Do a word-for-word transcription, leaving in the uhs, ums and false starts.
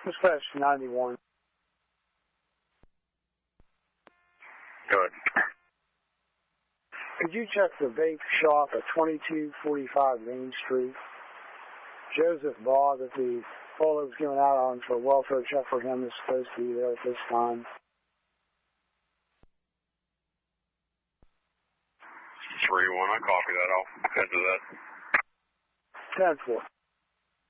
Dispatch ninety-one. Go ahead. Could you check the vape shop at twenty-two forty-five Main Street? Joseph Baugh, that the photo was given out on for a welfare check for him, is supposed to be there at this time. three one, I copy that. I'll head to that. ten four.